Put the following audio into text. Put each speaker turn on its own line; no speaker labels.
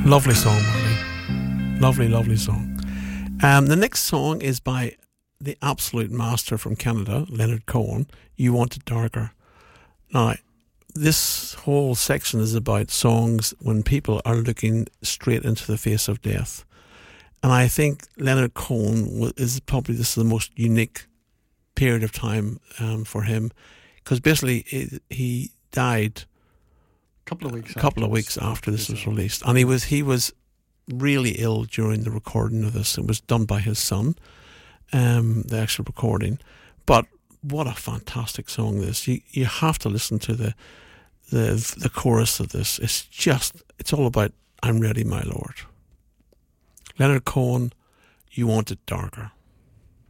Lovely song, Marley. Lovely, lovely song. The next song is by the absolute master from Canada, Leonard Cohen, You Want It Darker. Now, this whole section is about songs when people are looking straight into the face of death. And I think Leonard Cohen is probably this is the most unique period of time for him, because basically he died a couple of weeks after this was released, and he was really ill during the recording of this. It was done by his son, the actual recording. But what a fantastic song this! You have to listen to the chorus of this. It's all about "I'm ready, my Lord." Leonard Cohen, You Want It Darker.